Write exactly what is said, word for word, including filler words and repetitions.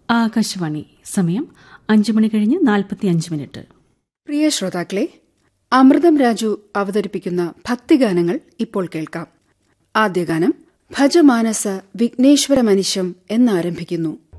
ആകാശവാണി. സമയം അഞ്ചു മണി കഴിഞ്ഞ് നാൽപ്പത്തി അഞ്ച് മിനിറ്റ്. പ്രിയ ശ്രോതാക്കളെ, അമൃതം രാജു അവതരിപ്പിക്കുന്ന ഭക്തിഗാനങ്ങൾ ഇപ്പോൾ കേൾക്കാം. ആദ്യ ഗാനം ഭജമാനസ വിഘ്നേശ്വര മനിശം എന്നാരംഭിക്കുന്നു.